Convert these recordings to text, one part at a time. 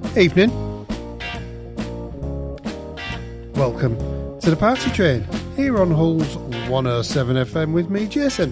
Evening. Welcome to the Party Train here on Hull's 107 FM with me, Jason.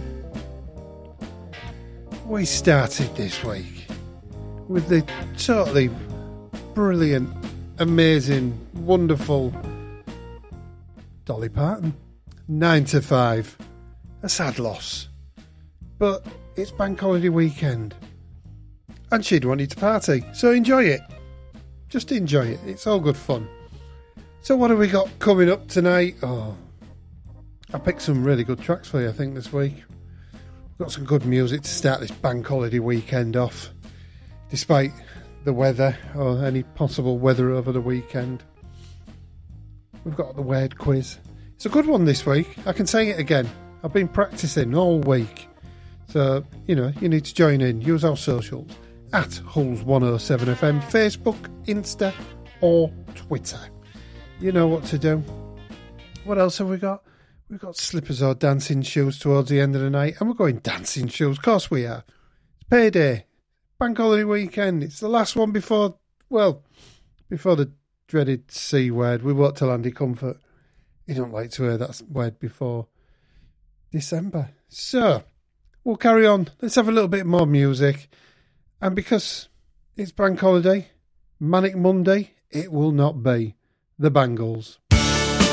We started this week with the totally brilliant, amazing, wonderful Dolly Parton. 9 to 5. A sad loss. But it's bank holiday weekend. And she'd wanted to party, so enjoy it. Just enjoy it. It's all good fun. So what have we got coming up tonight? Oh, I picked some really good tracks for you, I think, this week. We've got some good music to start this bank holiday weekend off, despite the weather or any possible weather over the weekend. We've got the Weird Quiz. It's a good one this week. I can say it again. I've been practicing all week. So, you need to join in. Use our socials. At Hulls 107 FM, Facebook, Insta or Twitter. You know what to do. What else have we got? We've got slippers or dancing shoes towards the end of the night. And we're going dancing shoes. Of course we are. It's payday. Bank holiday weekend. It's the last one before the dreaded C word. We won't tell Andy Comfort. He don't like to hear that word before December. So, we'll carry on. Let's have a little bit more music. And because it's bank holiday, Manic Monday, it will not be. The Bangles.